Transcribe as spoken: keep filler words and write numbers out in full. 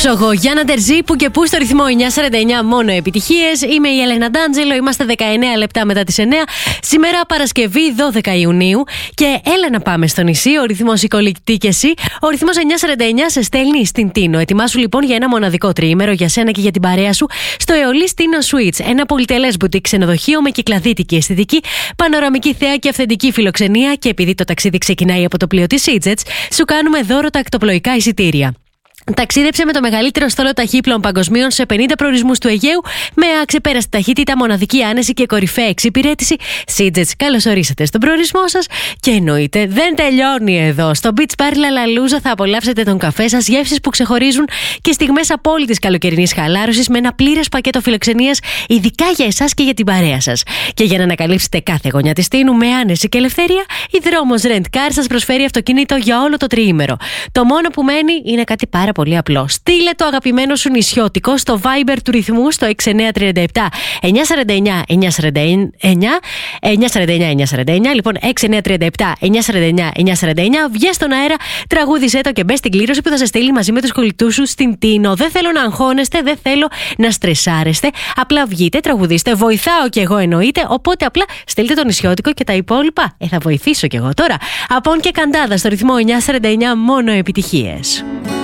Ψογό, Γιάννα Τερζή, που και που στο ρυθμό εννιά σαράντα εννιά μόνο επιτυχίες. Είμαι η Έλενα Ντάντζελο, είμαστε δεκαεννέα λεπτά μετά τις εννέα. Σήμερα Παρασκευή δώδεκα Ιουνίου και έλα να πάμε στο νησί. Ο ρυθμός οικοληκτή και εσύ. Ο ρυθμός εννιά σαράντα εννιά σε στέλνει στην Τίνο. Ετοιμάσου λοιπόν για ένα μοναδικό τριήμερο για σένα και για την παρέα σου στο Αιωλής Τίνο Suites. Ένα πολυτελές μπουτίκ ξενοδοχείο με κυκλαδίτικη αισθητική, πανοραμική θέα και αυθεντική φιλοξενία. Και επειδή το ταξίδι ξεκινάει από το πλοίο της EasyJet, σου κάνουμε δώρο τα ακτοπλοϊκά εισιτήρια. Ταξίδεψε με το μεγαλύτερο στόλο ταχύπλων παγκοσμίων σε πενήντα προορισμούς του Αιγαίου με αξεπέραστη ταχύτητα, μοναδική άνεση και κορυφαία εξυπηρέτηση. EasyJet, καλώς ορίσατε στον προορισμό σας. Και εννοείται, δεν τελειώνει εδώ. Στο Beach Bar Λαλαλούζα θα απολαύσετε τον καφέ σας, γεύσεις που ξεχωρίζουν και στιγμές απόλυτης καλοκαιρινής χαλάρωσης με ένα πλήρες πακέτο φιλοξενίας, ειδικά για εσάς και για την παρέα σας. Και για να ανακαλύψετε κάθε γωνιά της Τίνου με άνεση και ελευθερία, η Δρόμος Rent Car σας προσφέρει αυτοκίνητο για όλο το τριήμερο. Το μόνο που μένει είναι κάτι πάρα πολύ απλό. Στείλε το αγαπημένο σου νησιώτικο στο Viber του ρυθμού στο έξι εννιά τρία επτά εννιά σαράντα εννιά εννιά σαράντα εννιά εννιά σαράντα εννιά εννιά σαράντα εννιά. Λοιπόν, έξι εννιά τρία επτά εννιά σαράντα εννιά εννιά σαράντα εννιά. Βγες στον αέρα, τραγούδισέ το και μπες στην κλήρωση που θα σε στείλει μαζί με τους κολλητούς σου στην Τίνο. Δεν θέλω να αγχώνεστε, δεν θέλω να στρεσάρεστε. Απλά βγείτε, τραγουδίστε. Βοηθάω κι εγώ εννοείται. Οπότε απλά στείλτε το νησιώτικο και τα υπόλοιπα. Ε, θα βοηθήσω κι εγώ τώρα. Απόν και Καντάδα στο ρυθμό εννιά σαράντα εννιά μόνο επιτυχίες.